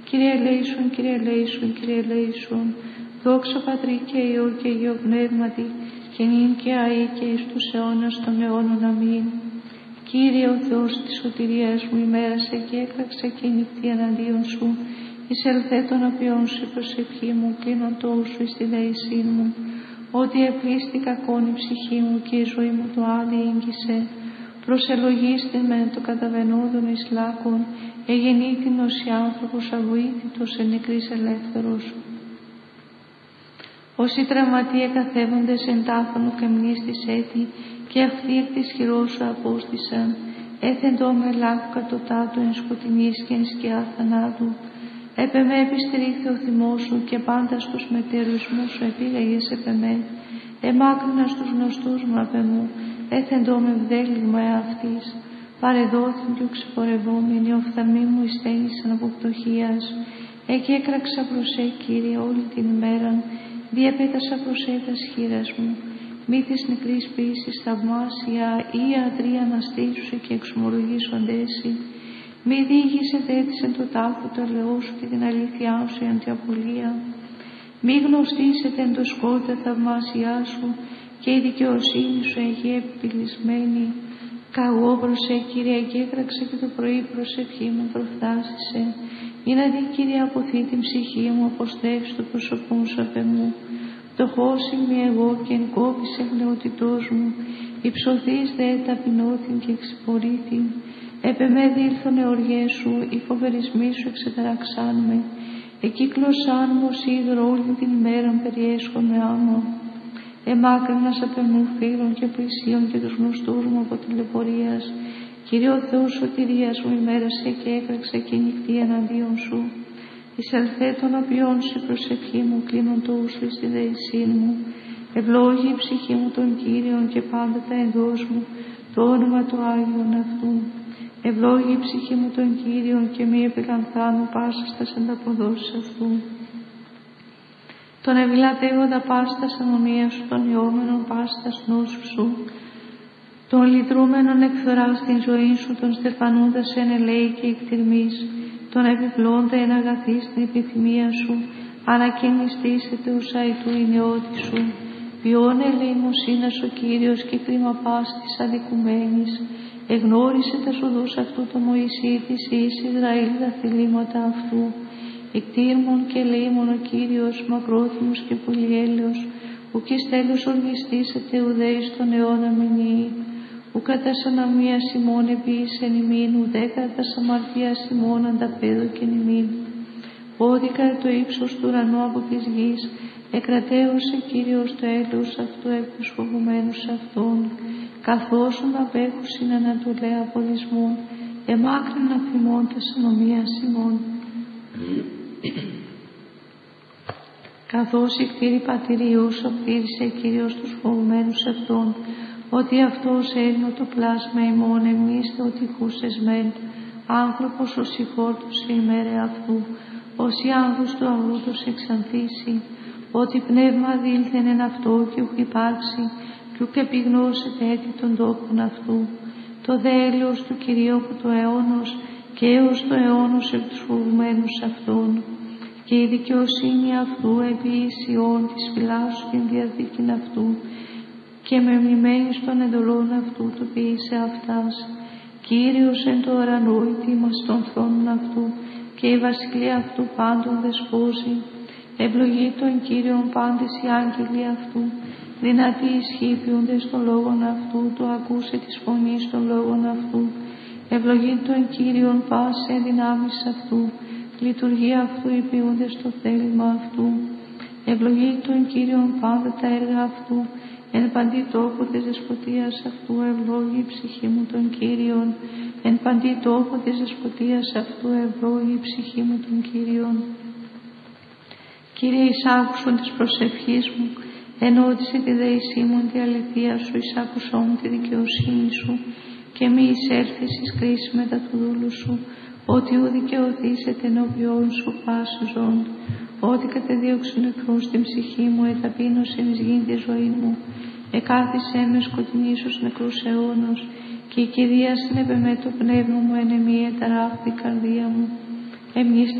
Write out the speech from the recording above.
Κύριε ελέησον, Κύριε ελέησον, Κύριε ελέησον. Δόξα Πατρί και Υιό και Υιό Πνεύματι, και νυν και αεί και εις τους αιώνας των αιώνων. Αμήν. Κύριε ο Θεός της σωτηρίας μου, ημέρασε και έκραξε και νυχτή εναντίον σου. Εισελθέ των απειών σου η προσευχή μου, κλείνον το ου σου εις τη δεησή μου. Ότι επλήστη κακόν η ψυχή μου και η ζωή μου το άλλη ήγγισε. Προσελογίστε με το καταβενόδων εις λάκων, εγεννήθηνος η άνθρωπος αβοήθητος εν νεκρής ελεύθερος. Όσοι τραυματίε καθέβοντες εν τάφανο καμνής της έτη, και αυτοί εκ της χειρός σου απόστησαν, έθεντο με λάκου κατωτάτου εν σκοτεινής και εν σκιά θανάτου. Επ' εμέ επιστηρίχθη ο θυμός σου και πάντα στους μετερρισμούς σου επίλεγες επ' εμέ. Εμάκρινα στους γνωστούς μου απ' εμού, έθεντο με βδέλυγμα εαυτής. Παρεδόθην και ξεπορευόμενη, η οφθαλμή μου ειστένησαν από πτωχίας. Εκεί έκραξα προς Κύριε, όλη την ημέρα, διαπέτασα προς τα σχήρας μου. Μη της νεκρής ποιήσης θαυμάσια, ή ιατροί αναστήσουσι και εξομολογήσοντέσι. Μη διήγησε τέτησεν το τάφο του ελαιού σου και την αλήθειά σου η αντιαπολία. Μη γνωστήσετε εν το σκόρπιο θαυμάσιά σου και η δικαιοσύνη σου εγεί επιπυλισμένη. Καγώ προς Κύριε και έκραξε και το πρωί προσευχή μου προφθάσισε. Είναι δι Κύριε αποθεί την ψυχή μου, αποστρέψει το πρόσωπό σου απ' εμού. Φτωχός είμαι εγώ και εν κόπης εχνεωτητός μου, υψωθείς δε ταπεινώθην και εξυπορήθην. Επ' εμέ δήλθον οργές σου, οι φοβερισμοί σου εξεταραξάν με. Εκύκλωσάν μου ως είδωρο όλη την ημέρα περιέσχον με άμμο. Εμάκρυνας απ' εμού φίλων και πλησίων και τους γνωστούς μου από τηλεπορίας. Κύριε ο Θεός σωτηρίας μου, ημέρασε και έκραξε και νυχτή εναντίον σου. Εισελθέ των απειών σου η προσευχή μου, κλείνον το ούσου στη δεησή μου. Ευλόγη η ψυχή μου των Κύριων και πάντα τα εντός μου το όνομα του Άγιον αυτού. Ευλόγη η ψυχή μου των Κύριων και μη επικανθάνω πάσα στας ανταποδόσεις αυτού. Τον ευλατεύοντα πάστας ανομία σου, των ιόμενων πάστας νόσου σου, των λυτρούμενων εκθορά στην ζωή σου, των στερπανούντας εν ελέη και εκτιρμής, τον επιπλώντα εν αγαθή στην επιθυμία σου, ανακαινιστήσετε ους αητού η νεότη σου. Ποιόν ελεημοσύνας ο Κύριος και κρίμα πάστης αδικουμένης. Εγνώρισε τα σοδούς αυτού το Μωυσή της εις Ισραήλ τα θυλήματα αυτού. Εκτήρμον και ελεήμον ο Κύριος, μακρόθυμος και πολυέλεος, ουκ εις τέλος οργιστήσετε ουδέης τον αιώνα μηνύει. Ουκ κατά σαναμία ημών επίησεν ημίν, ουδέ κατά αμαρτίας ημών ανταπέδωκεν ημίν. Πόδικα το ύψος του ουρανού από της γης, εκρατέωσε Κύριος το έλεος αυτού εκ τους φοβουμένους αυτών, καθώς απέχουσιν ανατολέ απολυσμών, εμάκρυνα θυμών τας ανομίας ημών. Καθώς η κτήρη πατηριούς οπτήρισε Κύριος τους φοβουμένους αυτών, ότι αυτός έγνω το πλάσμα ημών εμείς θεοτυχούς εσμέν, άνθρωπος ο συγχώρτους ημέρε αυτού, ως η άγγους του αγρούτος εξανθήσει, ότι πνεύμα δήλθεν εν αυτό και ουκ υπάρξει, και ουκ επιγνώσετε έτη των τόπων αυτού. Το δε έλεος του Κυρίου από το αιώνος και έως το αιώνος εκ τους φοβουμένους αυτών, και η δικαιοσύνη αυτού επί Ισιών της φυλάσσου την διαθήκην αυτού, και με μνημένης των εντολών αυτού το ποιήσε αυτάς. Κύριος εν το ουρανό η τίμας των θρόνων αυτού, και η βασιλεία αυτού πάντων δεσπόζει. Ευλογεί τον Κύριον πάντες οι άγγελοι αυτού, δυνατοί ισχύπιοντες των λόγων αυτού, το ακούσε της φωνής των λόγων αυτού. Ευλογεί τον Κύριον πάσε δυνάμεις αυτού, λειτουργία αυτού υπηούντες το θέλημα αυτού. Ευλογεί τον Κύριον πάντα τα έργα αυτού, εν παντή τόπο της δεσποτείας αυτού. Ευλόγη η ψυχή μου τον Κύριον, εν παντή τόπο της δεσποτείας αυτού. Ευλόγη η ψυχή μου τον Κύριον. Κύριε, εισάκουσον της προσευχής μου, ενώτισε τη δεησή μου τη αληθεία σου, εισάκουσόν μου τη δικαιοσύνη σου, και μη εισέλθεις εις κρίση μετά του δούλου σου, ότι ου δικαιωθήσετε ενώπιόν σου πάση ζών, ότι κατεδίωξον νεκρούς στην ψυχή μου, εταπείνωσεν εις γήν τη ζωή μου, εκάθισέ με σκοτεινής ως νεκρούς αιώνος, και η Κυρία συνεπεμέ το πνεύμα μου, εν εμεί εταράχθη η καρδία μου.